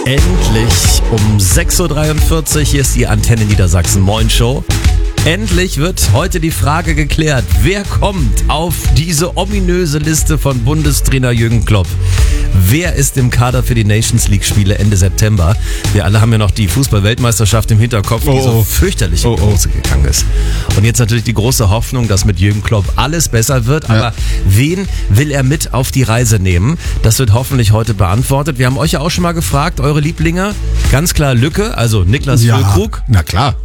Endlich um 6.43 Uhr, hier ist die Antenne Niedersachsen Moin Show. Endlich wird heute die Frage geklärt, wer kommt auf diese ominöse Liste von Bundestrainer Jürgen Klopp? Wer ist im Kader für die Nations League Spiele Ende September? Wir alle haben ja noch die Fußball-Weltmeisterschaft im Hinterkopf, die so fürchterlich in die Hose gegangen ist. Und jetzt natürlich die große Hoffnung, dass mit Jürgen Klopp alles besser wird. Aber wen will er mit auf die Reise nehmen? Das wird hoffentlich heute beantwortet. Wir haben euch ja auch schon mal gefragt, eure Lieblinge. Ganz klar Lücke, also Niklas Füllkrug. Na klar.